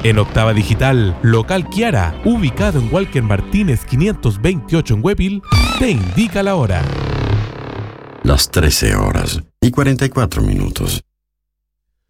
En Octava Digital, local Kiara, ubicado en Walker Martínez 528 en Huepil, te indica la hora. Las 13 horas y 44 minutos.